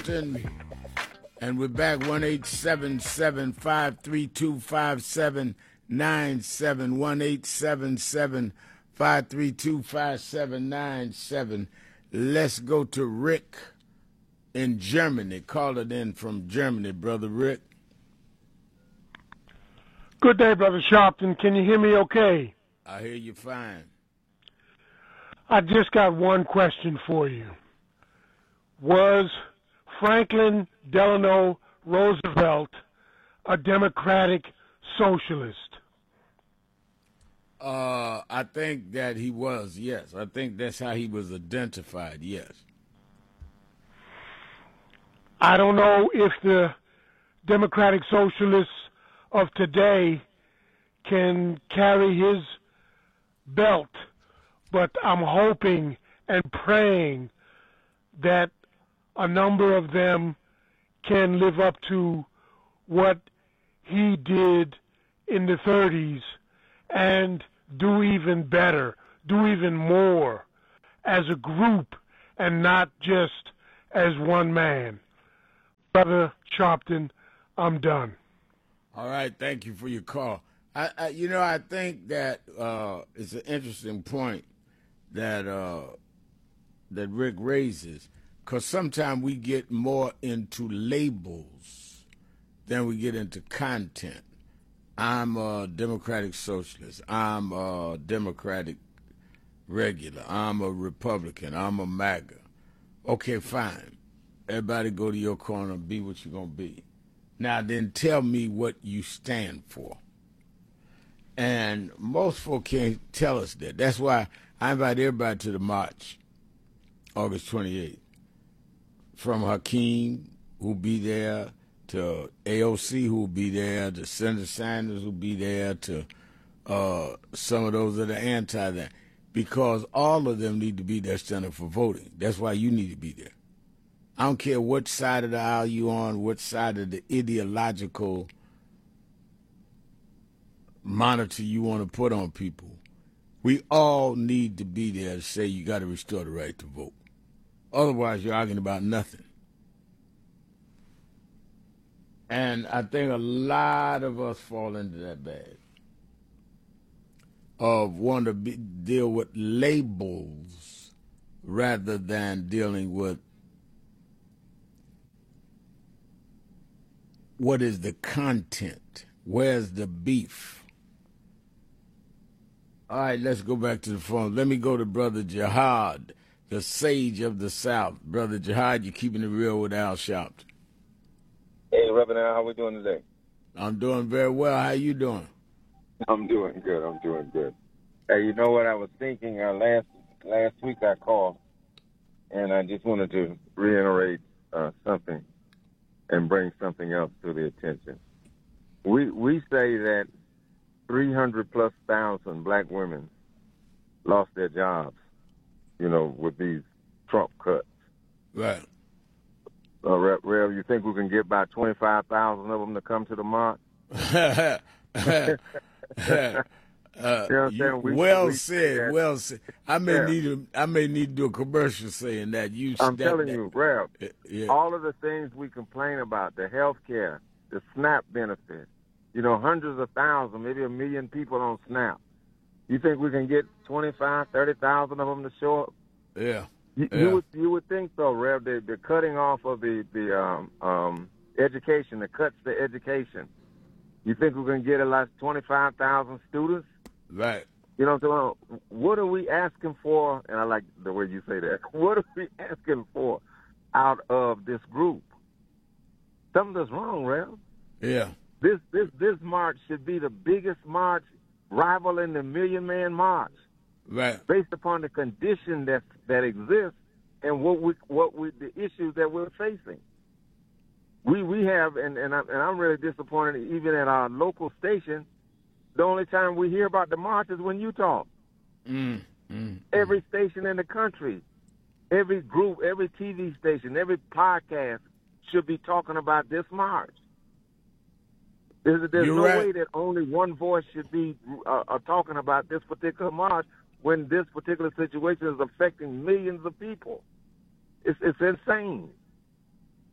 Sharpton. And we're back, 1-877-532-5797, 1-877-532-5797. Let's go to Rick in Germany. Call it in from Germany, Brother Rick. Good day, Brother Sharpton. Can you hear me okay? I hear you fine. I just got one question for you. Was Franklin Delano Roosevelt a democratic socialist? I think that he was, yes. I think that's how he was identified, yes. I don't know if the democratic socialists of today can carry his belt, but I'm hoping and praying that a number of them can live up to what he did in the 30s and do even better, do even more as a group and not just as one man. Brother Sharpton, I'm done. All right, thank you for your call. I think that it's an interesting point that that Rick raises, because sometimes we get more into labels than we get into content. I'm a Democratic Socialist. I'm a Democratic regular. I'm a Republican. I'm a MAGA. Okay, fine. Everybody go to your corner and be what you're going to be. Now then tell me what you stand for. And most folk can't tell us that. That's why I invite everybody to the march, August 28th. From Hakeem, who'll be there, to AOC, who'll be there, to Senator Sanders, who'll be there, to some of those that are anti that. Because all of them need to be there standing for voting. That's why you need to be there. I don't care what side of the aisle you're on, what side of the ideological monitor you want to put on people. We all need to be there to say you got to restore the right to vote. Otherwise, you're arguing about nothing. And I think a lot of us fall into that bag of wanting to deal with labels rather than dealing with what is the content, where's the beef. All right, let's go back to the phone. Let me go to Brother Jihad, the sage of the South. Brother Jihad, you're keeping it real with Al Sharpton. Hey, Reverend Al, how we doing today? I'm doing very well. How you doing? I'm doing good. Hey, you know what I was thinking? Last week I called, and I just wanted to reiterate something and bring something else to the attention. We say that 300+ thousand black women lost their jobs, with these Trump cuts. Right. Rev, you think we can get about 25,000 of them to come to the march? Well said. I may need to do a commercial saying that. I'm telling you, Rev, all of the things we complain about, the health care, the SNAP benefit, hundreds of thousands, maybe 1 million people on SNAP. You think we can get 25,000, 30,000 of them to show up? Yeah. You would think so, Rev. The cutting off of the education, the cuts to education. You think we're going to get 25,000 students? Right. So what are we asking for? And I like the way you say that. What are we asking for out of this group? Something's wrong, Rev. Yeah. This march should be the biggest march, rivaling the Million Man March. Right. Based upon the condition that exists and the issues that we're facing. We have, and I'm really disappointed, even at our local station, the only time we hear about the march is when you talk. Every station in the country, every group, every TV station, every podcast should be talking about this march. There's no way that only one voice should be talking about this particular march when this particular situation is affecting millions of people. It's insane.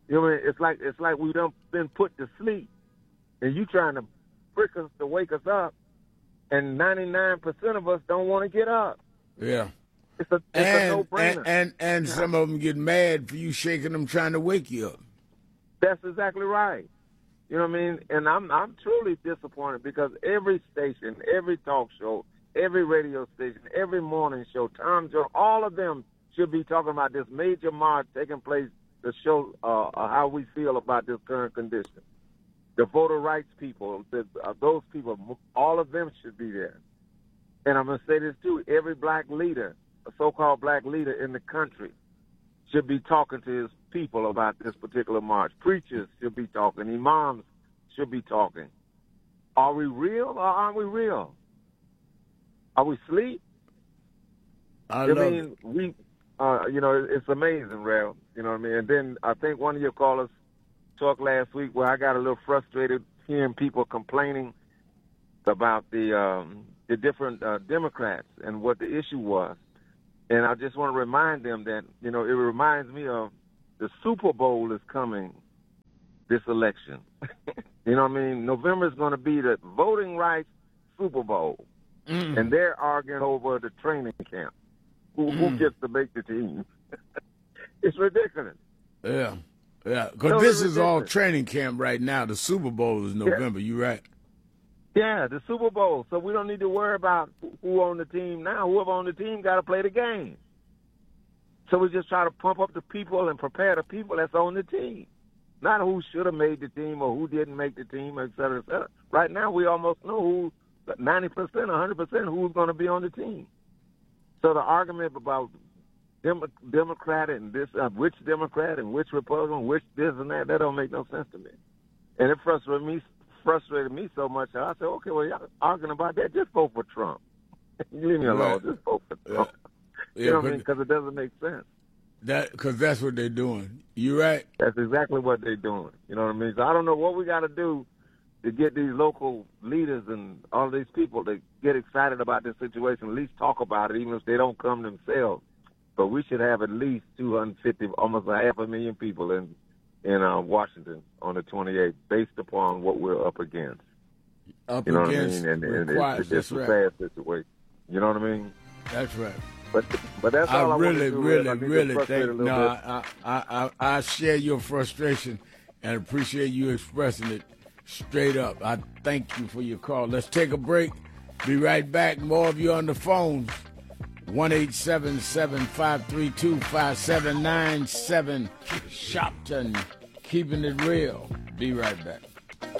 You know what I mean? It's like we done been put to sleep, and you trying to prick us to wake us up, and 99% of us don't want to get up. Yeah. It's a no-brainer. And some of them get mad for you shaking them trying to wake you up. That's exactly right. You know what I mean? And I'm truly disappointed because every station, every talk show, every radio station, every morning show, Tom Jones, all of them should be talking about this major march taking place to show how we feel about this current condition. The voter rights people, those people, all of them should be there. And I'm going to say this too, every black leader, a so-called black leader in the country, should be talking to his people about this particular march. Preachers should be talking. Imams should be talking. Are we real or aren't we real? Are we asleep? I mean, we, it's amazing, Rev. You know what I mean? And then I think one of your callers talked last week where I got a little frustrated hearing people complaining about the different Democrats and what the issue was. And I just want to remind them that, it reminds me of the Super Bowl is coming this election. You know what I mean? November is going to be the voting rights Super Bowl. And they're arguing over the training camp. Who gets to make the team? It's ridiculous. Yeah. Because this is all training camp right now. The Super Bowl is November. You right? Yeah, the Super Bowl. So we don't need to worry about who on the team now. Whoever on the team got to play the game. So we just try to pump up the people and prepare the people that's on the team. Not who should have made the team or who didn't make the team, et cetera, et cetera. Right now we almost know who, 90%, 100% who's going to be on the team. So the argument about Democrat and this, which Democrat and which Republican, which this and that don't make no sense to me. And it frustrated me so much that I said, okay, well, y'all arguing about that, just vote for Trump. Leave me alone. Just vote for Trump. You know what I mean? Because it doesn't make sense. Because that's what they're doing. You right? That's exactly what they're doing. You know what I mean? So I don't know what we got to do to get these local leaders and all these people to get excited about this situation, at least talk about it, even if they don't come themselves. But we should have at least 250, almost 500,000 people in Washington on the 28th, based upon what we're up against. Up you know against what I mean? And it's a sad situation. You know what I mean? That's right. But that's all I really think. No, I share your frustration and appreciate you expressing it straight up. I thank you for your call. Let's take a break. Be right back. More of you on the phones. 1-877-532-5797. Shopton, keeping it real. Be right back.